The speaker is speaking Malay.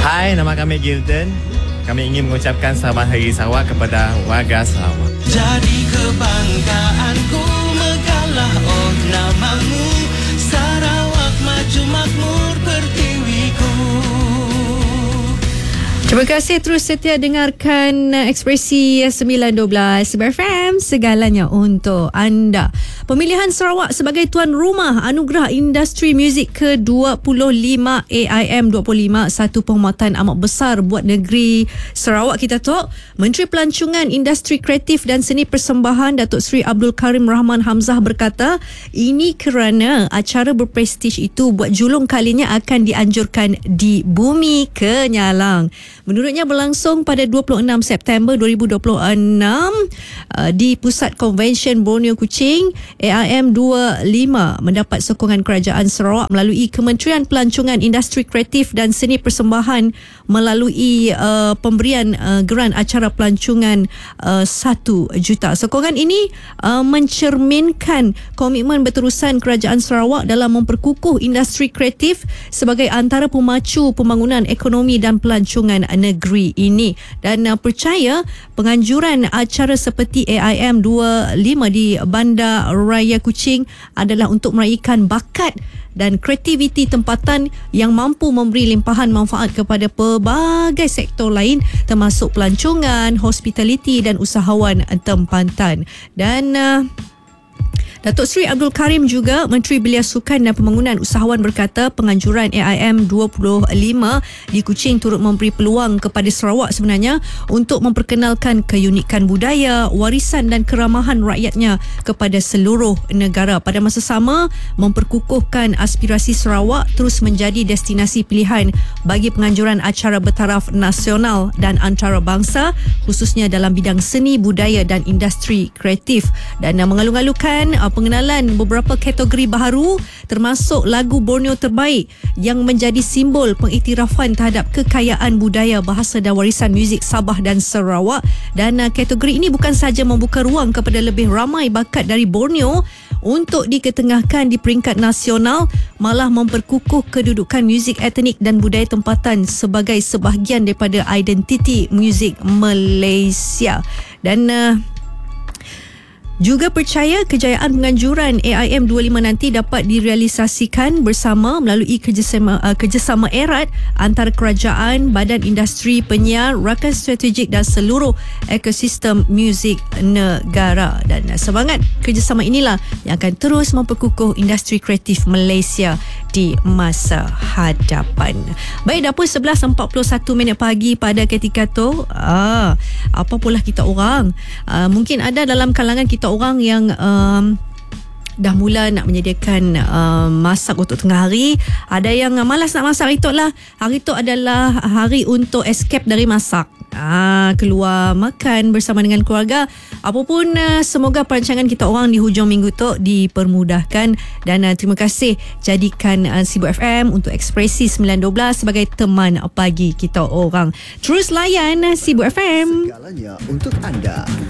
Hai, nama kami Gilden. Kami ingin mengucapkan Selamat Hari Sarawak kepada warga Sarawak. Jadi kebanggaanku, megalah oh namamu, Sarawak maju makmur pertiwiku. Terima kasih terus setia dengarkan Ekspresi 912 FM, segalanya untuk anda. Pemilihan Sarawak sebagai tuan rumah Anugerah Industri Muzik ke-25 AIM 25, satu penghormatan amat besar buat negeri Sarawak kita tu. Menteri Pelancongan Industri Kreatif dan Seni Persembahan Datuk Seri Abdul Karim Rahman Hamzah berkata, ini kerana acara berprestij itu buat julung kalinya akan dianjurkan di Bumi Kenyalang. Menurutnya berlangsung pada 26 September 2026 di Pusat Konvensyen Borneo Kuching. AIM 25 mendapat sokongan Kerajaan Sarawak melalui Kementerian Pelancongan Industri Kreatif dan Seni Persembahan melalui pemberian geran acara pelancongan 1 juta. Sokongan ini mencerminkan komitmen berterusan Kerajaan Sarawak dalam memperkukuh industri kreatif sebagai antara pemacu pembangunan ekonomi dan pelancongan negeri ini, dan percaya penganjuran acara seperti AIM 25 di Bandar Raya Kuching adalah untuk meraihkan bakat dan kreativiti tempatan yang mampu memberi limpahan manfaat kepada pelbagai sektor lain termasuk pelancongan, hospitality dan usahawan tempatan. Dan Datuk Seri Abdul Karim juga Menteri Belia Sukan dan Pembangunan Usahawan berkata penganjuran AIM 25 di Kuching turut memberi peluang kepada Sarawak sebenarnya untuk memperkenalkan keunikan budaya, warisan dan keramahan rakyatnya kepada seluruh negara. Pada masa sama, memperkukuhkan aspirasi Sarawak terus menjadi destinasi pilihan bagi penganjuran acara bertaraf nasional dan antarabangsa khususnya dalam bidang seni, budaya dan industri kreatif, dan mengalu-alukan pengenalan beberapa kategori baharu termasuk lagu Borneo terbaik yang menjadi simbol pengiktirafan terhadap kekayaan budaya, bahasa dan warisan muzik Sabah dan Sarawak. Dan kategori ini bukan sahaja membuka ruang kepada lebih ramai bakat dari Borneo untuk diketengahkan di peringkat nasional, malah memperkukuh kedudukan muzik etnik dan budaya tempatan sebagai sebahagian daripada identiti muzik Malaysia. Dan juga percaya kejayaan penganjuran AIM 25 nanti dapat direalisasikan bersama melalui kerjasama erat antara kerajaan, badan industri penyiar, rakan strategik dan seluruh ekosistem muzik negara. Dan semangat kerjasama inilah yang akan terus memperkukuh industri kreatif Malaysia di masa hadapan. Baik, dapur 11.41 pagi pada ketika tu. Apa pula kita orang? Mungkin ada dalam kalangan kita orang yang dah mula nak menyediakan masak untuk tengah hari. Ada yang malas nak masak hari tu lah. Hari tu adalah hari untuk escape dari masak. Keluar makan bersama dengan keluarga. Apapun, semoga perancangan kita orang di hujung minggu tu dipermudahkan. Dan terima kasih jadikan Sibu FM untuk Ekspresi 912 sebagai teman pagi kita orang. Terus layan Sibu FM. Segalanya untuk anda.